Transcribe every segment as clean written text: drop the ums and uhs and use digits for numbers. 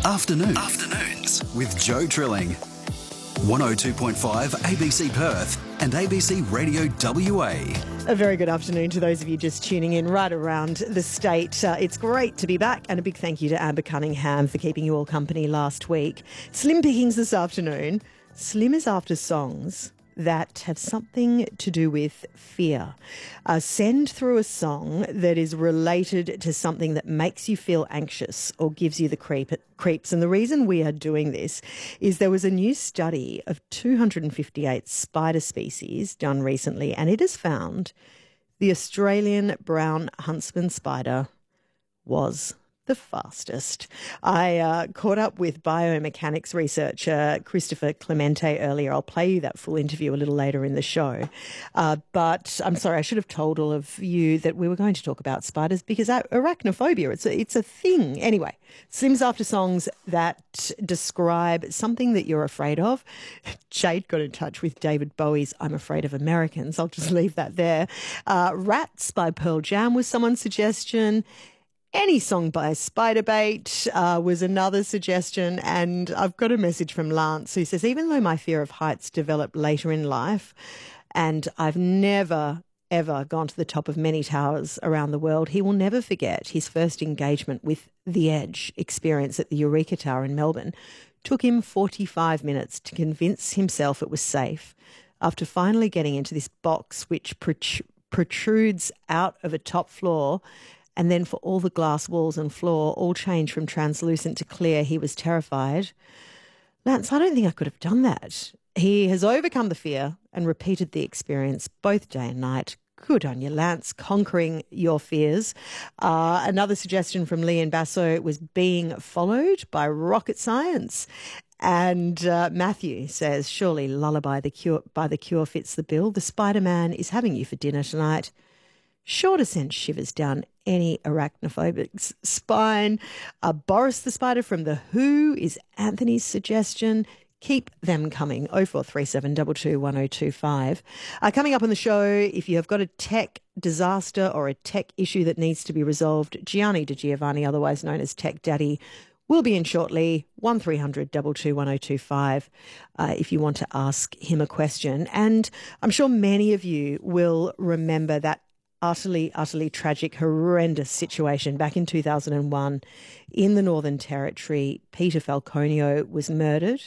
Afternoons with Joe Trilling. 102.5 ABC Perth and ABC Radio WA. A very good afternoon to those of you just tuning in right around the state. It's great to be back, and a big thank you to Amber Cunningham for keeping you all company last week. Slim pickings this afternoon. Slim is after songs that have something to do with fear. Send through a song that is related to something that makes you feel anxious or gives you the creeps. And the reason we are doing this is there was a new study of 258 spider species done recently, and it has found the Australian brown huntsman spider was the fastest. I caught up with biomechanics researcher Christopher Clemente earlier. I'll play you that full interview a little later in the show. But I'm sorry, I should have told all of you that we were going to talk about spiders because arachnophobia, it's a thing. Anyway, Slim's after songs that describe something that you're afraid of. Jade got in touch with David Bowie's I'm Afraid of Americans. I'll just leave that there. Rats by Pearl Jam was someone's suggestion. Any song by Spiderbait was another suggestion. And I've got a message from Lance who says, even though my fear of heights developed later in life and I've never, ever gone to the top of many towers around the world, he will never forget his first engagement with The Edge experience at the Eureka Tower in Melbourne. Took him 45 minutes to convince himself it was safe after finally getting into this box which protrudes out of a top floor. And then for all the glass walls and floor all change from translucent to clear, he was terrified. Lance, I don't think I could have done that. He has overcome the fear and repeated the experience both day and night. Good on you, Lance, conquering your fears. Another suggestion from Leon Basso was Being Followed by Rocket Science. And Matthew says, surely Lullaby by The Cure fits the bill. The Spider-Man is having you for dinner tonight. Sure to send shivers down any arachnophobic's spine. Boris the Spider from The Who is Anthony's suggestion. Keep them coming. 0437 22 1025. Coming up on the show, if you have got a tech disaster or a tech issue that needs to be resolved, Gianni Di Giovanni, otherwise known as Tech Daddy, will be in shortly. 1300 22 1025 if you want to ask him a question. And I'm sure many of you will remember that utterly tragic, horrendous situation back in 2001 in the Northern Territory. Peter Falconio was murdered.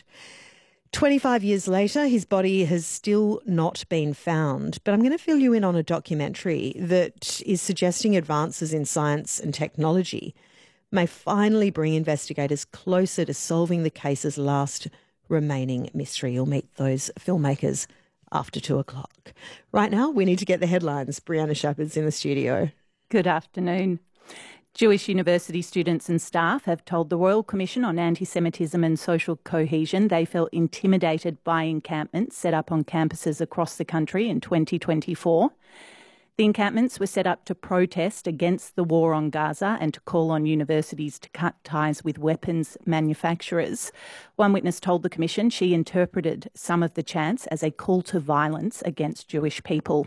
25 years later, his body has still not been found. But I'm going to fill you in on a documentary that is suggesting advances in science and technology may finally bring investigators closer to solving the case's last remaining mystery. You'll meet those filmmakers after 2:00. Right now, we need to get the headlines. Brianna Shepherd's in the studio. Good afternoon. Jewish university students and staff have told the Royal Commission on Anti-Semitism and Social Cohesion they felt intimidated by encampments set up on campuses across the country in 2024. The encampments were set up to protest against the war on Gaza and to call on universities to cut ties with weapons manufacturers. One witness told the Commission she interpreted some of the chants as a call to violence against Jewish people.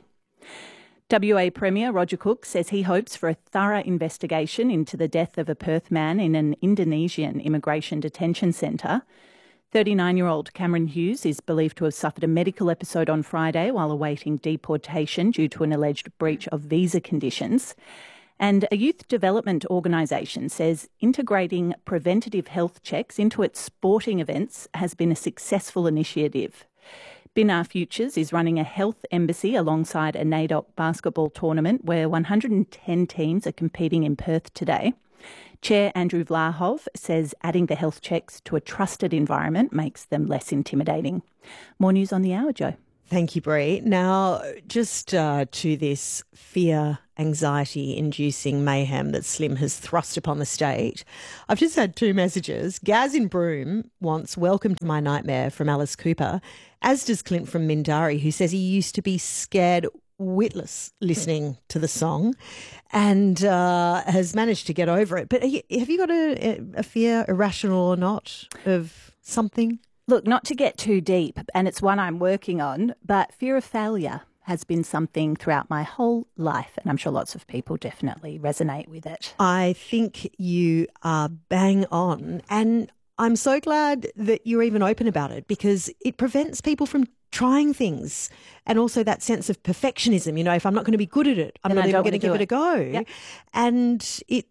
WA Premier Roger Cook says he hopes for a thorough investigation into the death of a Perth man in an Indonesian immigration detention centre. 39-year-old Cameron Hughes is believed to have suffered a medical episode on Friday while awaiting deportation due to an alleged breach of visa conditions. And a youth development organisation says integrating preventative health checks into its sporting events has been a successful initiative. Binar Futures is running a health embassy alongside a NAIDOC basketball tournament where 110 teams are competing in Perth today. Chair Andrew Vlahov says adding the health checks to a trusted environment makes them less intimidating. More news on the hour, Joe. Thank you, Bree. Now, just to this fear, anxiety-inducing mayhem that Slim has thrust upon the state, I've just had two messages. Gaz in Broome wants Welcome to My Nightmare from Alice Cooper, as does Clint from Mindari, who says he used to be scared witless listening to the song and has managed to get over it. But have you got a fear, irrational or not, of something? Look, not to get too deep, and it's one I'm working on, but fear of failure has been something throughout my whole life, and I'm sure lots of people definitely resonate with it. I think you are bang on, and I'm so glad that you're even open about it, because it prevents people from trying things, and also that sense of perfectionism. You know, if I'm not going to be good at it, I'm not even going to give it a go. Yep. And it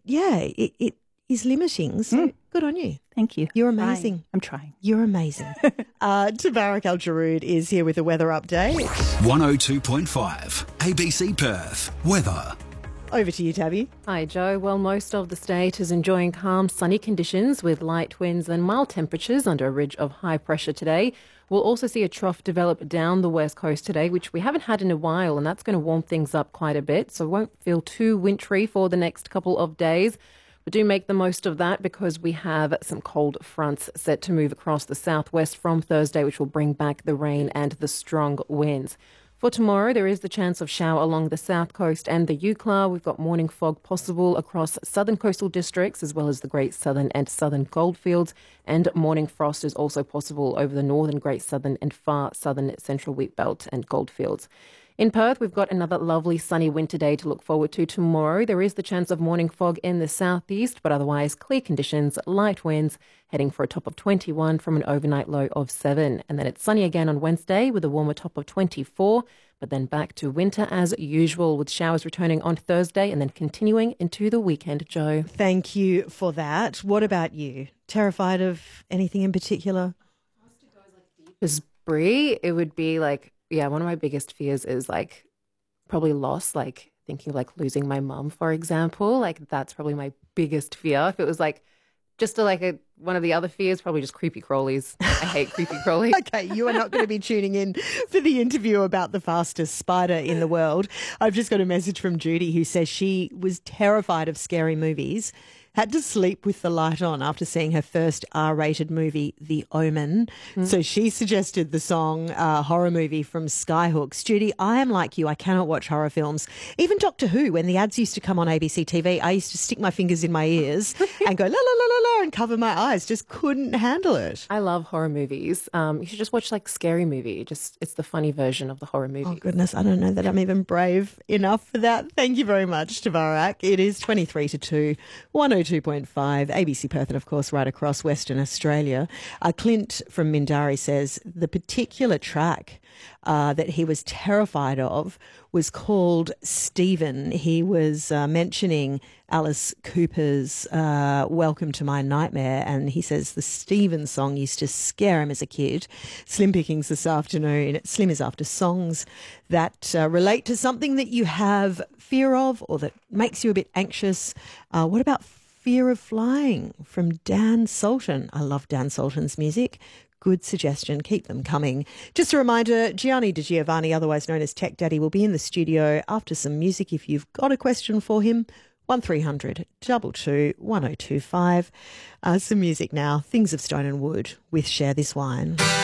is limiting. So good on you. Thank you. You're amazing. I'm trying. You're amazing. Tabarak Al-Jarood is here with a weather update. 102.5 ABC Perth. Weather. Over to you, Tabby. Hi, Joe. Well, most of the state is enjoying calm, sunny conditions with light winds and mild temperatures under a ridge of high pressure today. We'll also see a trough develop down the west coast today, which we haven't had in a while, and that's going to warm things up quite a bit, so it won't feel too wintry for the next couple of days. But do make the most of that, because we have some cold fronts set to move across the southwest from Thursday, which will bring back the rain and the strong winds. For tomorrow, there is the chance of shower along the south coast and the Eucla. We've got morning fog possible across southern coastal districts, as well as the Great Southern and Southern Goldfields. And morning frost is also possible over the northern Great Southern and far southern Central Wheatbelt and Goldfields. In Perth, we've got another lovely sunny winter day to look forward to tomorrow. There is the chance of morning fog in the southeast, but otherwise clear conditions, light winds, heading for a top of 21 from an overnight low of 7. And then it's sunny again on Wednesday with a warmer top of 24, but then back to winter as usual, with showers returning on Thursday and then continuing into the weekend, Joe. Thank you for that. What about you? Terrified of anything in particular? As Brie, it would be like, one of my biggest fears is like probably loss, like thinking like losing my mum, for example. Like that's probably my biggest fear. If it was like just one of the other fears, probably just creepy crawlies. I hate creepy crawlies. Okay, you are not going to be tuning in for the interview about the fastest spider in the world. I've just got a message from Judy, who says she was terrified of scary movies, had to sleep with the light on after seeing her first R-rated movie, The Omen. So she suggested the song horror movie from Skyhooks. Judy, I am like you. I cannot watch horror films. Even Doctor Who, when the ads used to come on ABC TV, I used to stick my fingers in my ears and go la la la la la and cover my eyes. Just couldn't handle it. I love horror movies. You should just watch like Scary Movie. It's the funny version of the horror movie. Oh goodness, I don't know that I'm even brave enough for that. Thank you very much, Tabarak. It is 23 to 2, 102.5 ABC Perth, and of course right across Western Australia. Clint from Mindari says the particular track that he was terrified of was called Stephen. He was mentioning Alice Cooper's Welcome to My Nightmare, and he says the Stephen song used to scare him as a kid. Slim pickings this afternoon. Slim is after songs that relate to something that you have fear of or that makes you a bit anxious. What about Fear of Flying from Dan Sultan? I love Dan Sultan's music. Good suggestion. Keep them coming. Just a reminder, Gianni Di Giovanni, otherwise known as Tech Daddy, will be in the studio after some music. If you've got a question for him, 1300 22 1025. Some music now. Things of Stone and Wood with Share This Wine.